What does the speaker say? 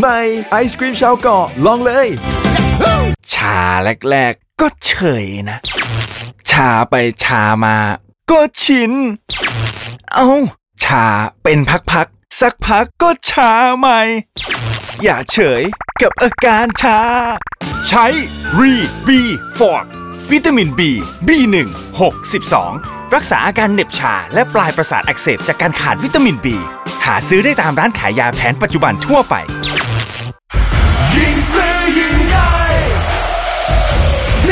ใหม่ไอศกรีมชาวเกาะลองเลยชาแรกๆก็เฉยนะชาไปชามาก็ชินชาเป็นพักๆสักพักก็ชาใหม่อย่าเฉยกับอาการชาใช้รีบีฟอร์วิตามิน B1 6 12รักษาอาการเหน็บชาและปลายประสาทอักเสบจากการขาดวิตามิน B หาซื้อได้ตามร้านขายยาแผนปัจจุบันทั่วไป